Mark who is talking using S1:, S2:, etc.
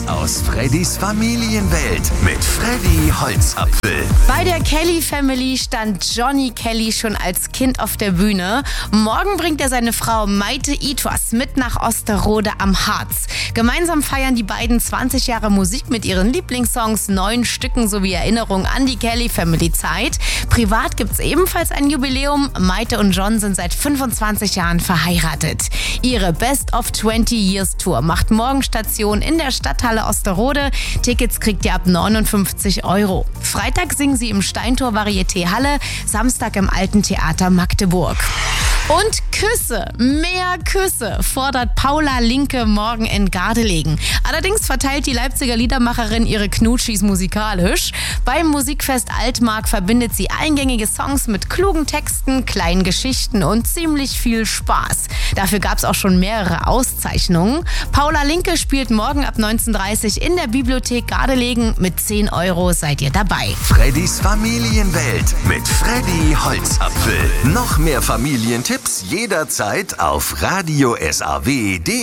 S1: Tipps aus Freddys Familienwelt mit Freddy Holzapfel.
S2: Bei der Kelly Family stand Johnny Kelly schon als Kind auf der Bühne. Morgen bringt er seine Frau Maite Itwas mit nach Osterode am Harz. Gemeinsam feiern die beiden 20 Jahre Musik mit ihren Lieblingssongs, 9 Stücken sowie Erinnerung an die Kelly Family Zeit. Privat gibt's ebenfalls ein Jubiläum. Maite und John sind seit 25 Jahren verheiratet. Ihre Best of 20 Years Tour macht morgen Station in der Stadthalle Osterode. Tickets kriegt ihr ab 59 €. Freitag singen sie im Steintor Varieté Halle, Samstag im Alten Theater Magdeburg. Und Küsse, mehr Küsse, fordert Paula Linke morgen in Gardelegen. Allerdings verteilt die Leipziger Liedermacherin ihre Knutschis musikalisch. Beim Musikfest Altmark verbindet sie eingängige Songs mit klugen Texten, kleinen Geschichten und ziemlich viel Spaß. Dafür gab es auch schon mehrere Auszeichnungen. Paula Linke spielt morgen ab 19:30 in der Bibliothek Gardelegen. Mit 10 € seid ihr dabei.
S1: Freddys Familienwelt mit Freddy Holzapfel. Noch mehr Familientipps jederzeit auf Radio SAW.de.